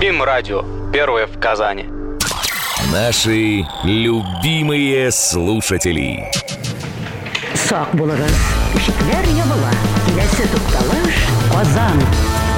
БИМ радио. Первое в Казани. Наши любимые слушатели. Сак булыгыз, ишекләр ябыла. Киләсе тукталыш Казан.